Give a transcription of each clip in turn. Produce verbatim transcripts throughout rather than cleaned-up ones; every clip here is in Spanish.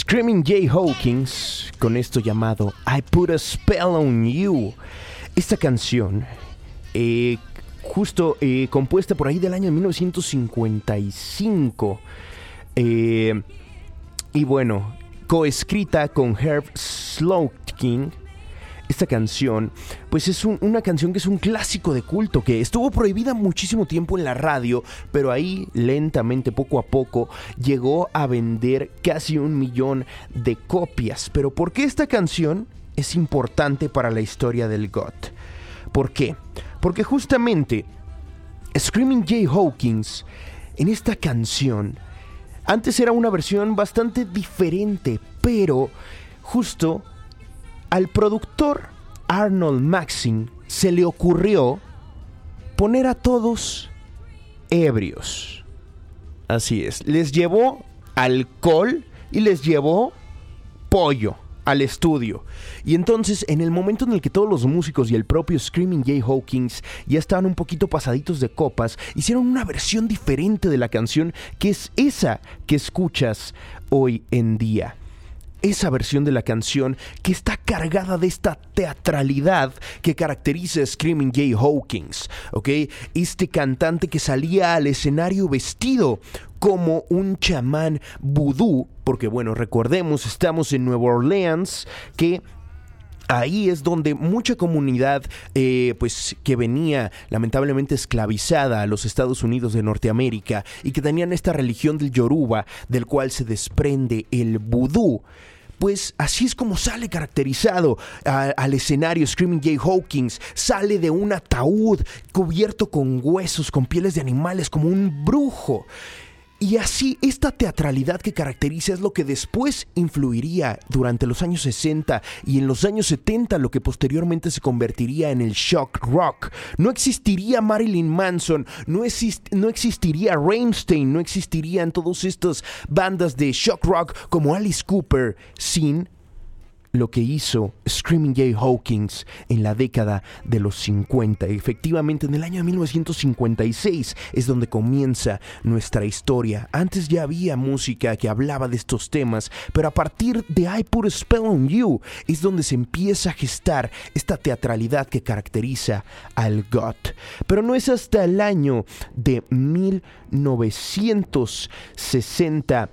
Screaming Jay Hawkins con esto llamado I Put a Spell on You. Esta canción, eh, justo eh, compuesta por ahí del año mil novecientos cincuenta y cinco, eh, y bueno, coescrita con Herb Slotkin. Esta canción, pues es un, una canción que es un clásico de culto, que estuvo prohibida muchísimo tiempo en la radio, pero ahí lentamente, poco a poco, llegó a vender casi un millón de copias. Pero ¿por qué esta canción es importante para la historia del goth? ¿Por qué? Porque justamente Screaming Jay Hawkins, en esta canción, antes era una versión bastante diferente, pero justo al productor Arnold Maxim se le ocurrió poner a todos ebrios. Así es, les llevó alcohol y les llevó pollo al estudio. Y entonces, en el momento en el que todos los músicos y el propio Screaming Jay Hawkins ya estaban un poquito pasaditos de copas, hicieron una versión diferente de la canción, que es esa que escuchas hoy en día. Esa versión de la canción que está cargada de esta teatralidad que caracteriza a Screaming Jay Hawkins, ¿ok? Este cantante que salía al escenario vestido como un chamán vudú, porque bueno, recordemos, estamos en Nueva Orleans, que ahí es donde mucha comunidad eh, pues que venía lamentablemente esclavizada a los Estados Unidos de Norteamérica y que tenían esta religión del Yoruba, del cual se desprende el vudú. Pues así es como sale caracterizado a, al escenario Screaming Jay Hawkins. Sale de un ataúd cubierto con huesos, con pieles de animales, como un brujo. Y así, esta teatralidad que caracteriza es lo que después influiría durante los años sesenta y en los años setenta, lo que posteriormente se convertiría en el shock rock. No existiría Marilyn Manson, no, exist- no existiría Rammstein, no existirían todas estas bandas de shock rock como Alice Cooper sin lo que hizo Screaming Jay Hawkins en la década de los cincuenta. Efectivamente, en el año de mil novecientos cincuenta y seis es donde comienza nuestra historia. Antes ya había música que hablaba de estos temas, pero a partir de I Put a Spell on You es donde se empieza a gestar esta teatralidad que caracteriza al goth. Pero no es hasta el año de mil novecientos sesenta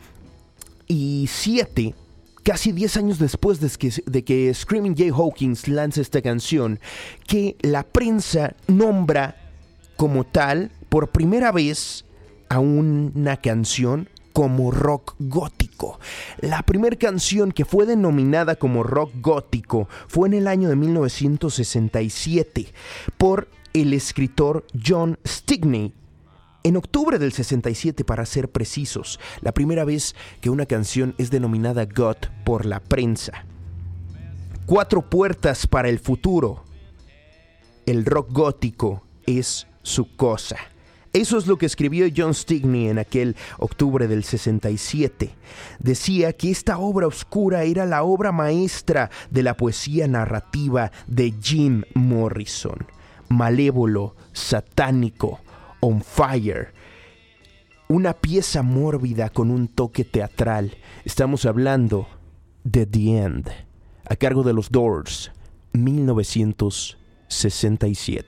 y siete, casi diez años después de que, de que Screaming Jay Hawkins lanza esta canción, que la prensa nombra como tal por primera vez a una canción como rock gótico. La primera canción que fue denominada como rock gótico fue en el año de mil novecientos sesenta y siete por el escritor John Stigney. En octubre del sesenta y siete, para ser precisos, la primera vez que una canción es denominada goth por la prensa. Cuatro puertas para el futuro. El rock gótico es su cosa. Eso es lo que escribió John Stigney en aquel octubre del sesenta y siete. Decía que esta obra oscura era la obra maestra de la poesía narrativa de Jim Morrison. Malévolo, satánico, on fire, una pieza mórbida con un toque teatral. Estamos hablando de The End, a cargo de los Doors, mil novecientos sesenta y siete.